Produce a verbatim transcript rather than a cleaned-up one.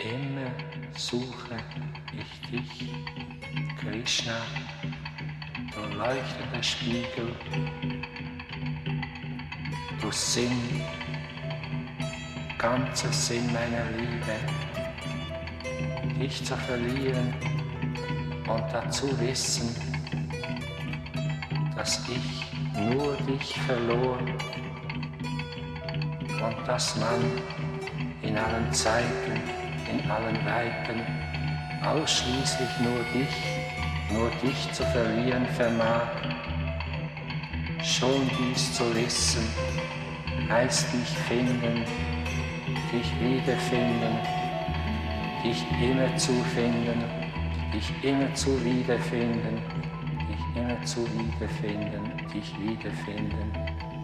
Immer suche ich dich, Krishna, du leuchtender Spiegel, du Sinn, ganzer Sinn meiner Liebe, dich zu verlieren und dazu wissen, dass ich nur dich verlor und dass man in allen Zeiten, in allen Weiten ausschließlich nur dich, nur dich zu verlieren vermag. Schon dies zu wissen, heißt dich finden, dich wiederfinden, dich immer zu finden, dich immer zu wiederfinden, dich immer zu wiederfinden, dich wiederfinden.